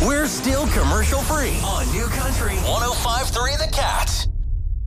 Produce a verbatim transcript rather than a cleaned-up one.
We're still commercial free on New Country one oh five point three The Cat.